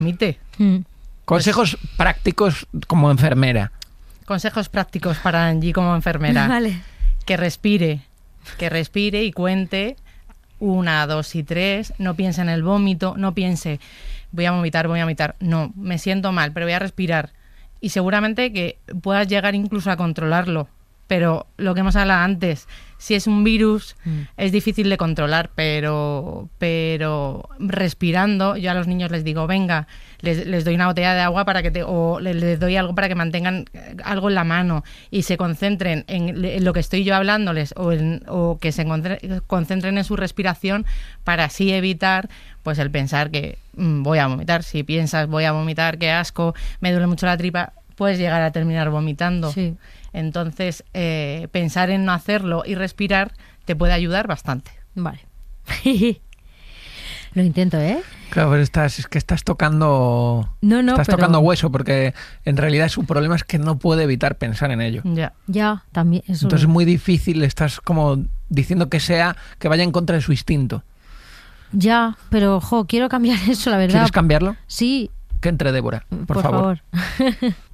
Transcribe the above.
vomite. Consejos prácticos como enfermera. Consejos prácticos para Angie como enfermera. Vale. Que respire y cuente 1, 2 y 3. No piense en el vómito, no piense voy a vomitar. No, me siento mal, pero voy a respirar. Y seguramente que puedas llegar incluso a controlarlo. Pero lo que hemos hablado antes, si es un virus, es difícil de controlar, pero respirando, yo a los niños les digo, venga, les doy una botella de agua o les doy algo para que mantengan algo en la mano y se concentren en lo que estoy yo hablándoles o que se concentren en su respiración para así evitar pues el pensar que voy a vomitar. Si piensas voy a vomitar, qué asco, me duele mucho la tripa, puedes llegar a terminar vomitando. Sí. Entonces, pensar en no hacerlo y respirar te puede ayudar bastante. Vale. Lo intento, ¿eh? Claro, pero estás tocando... tocando hueso, porque en realidad su problema es que no puede evitar pensar en ello. Ya, también. Eso entonces es muy difícil, estás como diciendo que vaya en contra de su instinto. Ya, pero, quiero cambiar eso, la verdad. ¿Quieres cambiarlo? Sí. Que entre Débora, por favor.